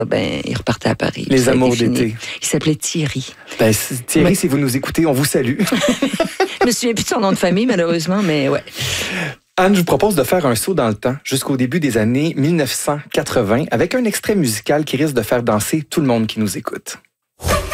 il repartait à Paris. Les amours d'été. Il s'appelait Thierry. Thierry, si vous nous écoutez, on vous salue. Je me souviens plus de son nom de famille, malheureusement, mais ouais. Anne, je vous propose de faire un saut dans le temps jusqu'au début des années 1980 avec un extrait musical qui risque de faire danser tout le monde qui nous écoute.